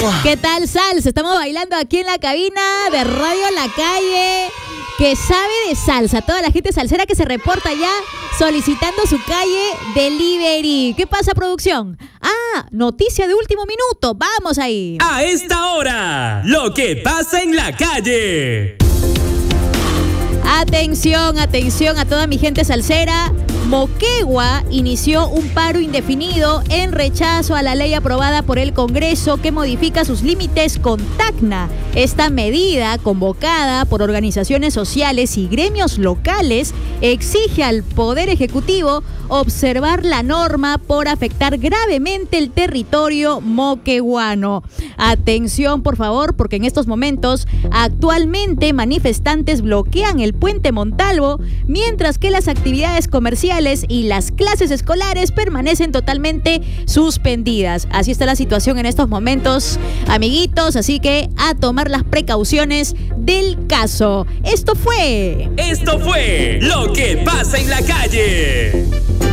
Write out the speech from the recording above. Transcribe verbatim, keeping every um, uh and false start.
¿Qué tal, salsa? Estamos bailando aquí en la cabina de Radio La Calle, que sabe de salsa. Toda la gente salsera que se reporta ya solicitando su calle delivery. ¿Qué pasa, producción? Ah, noticia de último minuto. Vamos ahí. A esta hora, lo que pasa en la calle. Atención, atención a toda mi gente salsera. Moquegua inició un paro indefinido en rechazo a la ley aprobada por el Congreso que modifica sus límites con Tacna. Esta medida, convocada por organizaciones sociales y gremios locales, exige al Poder Ejecutivo observar la norma por afectar gravemente el territorio moqueguano. Atención, por favor, porque en estos momentos actualmente manifestantes bloquean el puente Montalvo, mientras que las actividades comerciales y las clases escolares permanecen totalmente suspendidas. Así está la situación en estos momentos, amiguitos, así que a tomar las precauciones del caso. Esto fue... Esto fue Lo que pasa en la calle.